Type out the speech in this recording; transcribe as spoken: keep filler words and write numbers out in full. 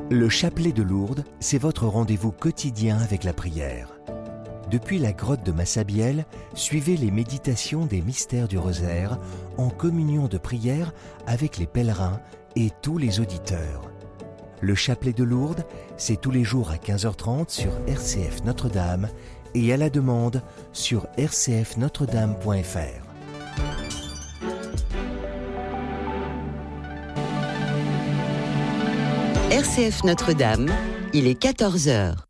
Le chapelet de Lourdes, c'est votre rendez-vous quotidien avec la prière. Depuis la grotte de Massabielle, suivez les méditations des mystères du rosaire en communion de prière avec les pèlerins et tous les auditeurs. Le chapelet de Lourdes, c'est tous les jours à quinze heures trente sur R C F Notre-Dame et à la demande sur r c f notre dame point f r. R C F Notre-Dame, il est quatorze heures.